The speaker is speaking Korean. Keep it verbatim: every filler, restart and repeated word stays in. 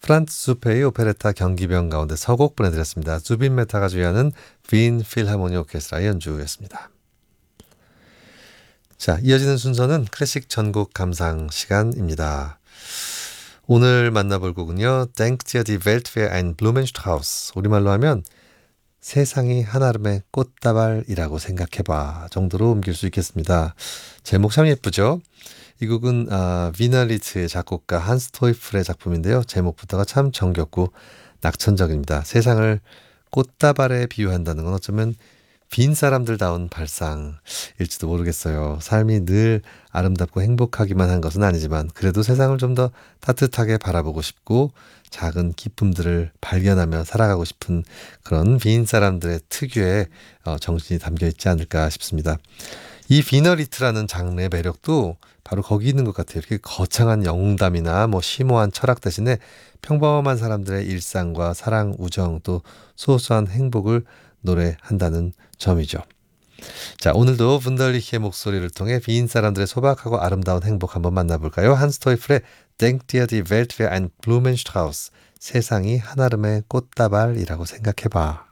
프란츠 수페의 오페레타 경기병 가운데 서곡 보내드렸습니다. 주빈 메타가 주의하는 빈 필하모니 오케스트라의 연주였습니다. 자, 이어지는 순서는 클래식 전곡 감상 시간입니다. 오늘 만나볼 곡은요. Denk dir die Welt wäre ein Blumenstrauß. 우리말로 하면 세상이 한아름의 꽃다발이라고 생각해봐 정도로 옮길 수 있겠습니다. 제목 참 예쁘죠? 이 곡은 아, 위너리츠의 작곡가 한스 토이플의 작품인데요. 제목부터가 참 정겹고 낙천적입니다. 세상을 꽃다발에 비유한다는 건 어쩌면 빈 사람들다운 발상일지도 모르겠어요. 삶이 늘 아름답고 행복하기만 한 것은 아니지만 그래도 세상을 좀 더 따뜻하게 바라보고 싶고 작은 기쁨들을 발견하며 살아가고 싶은 그런 빈 사람들의 특유의 어, 정신이 담겨 있지 않을까 싶습니다. 이 비너리트라는 장르의 매력도 바로 거기 있는 것 같아요. 이렇게 거창한 영웅담이나 뭐 심오한 철학 대신에 평범한 사람들의 일상과 사랑, 우정 또 소소한 행복을 노래한다는 점이죠. 자, 오늘도 분덜리히의 목소리를 통해 빈 사람들의 소박하고 아름다운 행복 한번 만나볼까요? 한스 토이플의 Denk dir die Welt wäre ein Blumenstrauß. 세상이 한아름의 꽃다발이라고 생각해봐.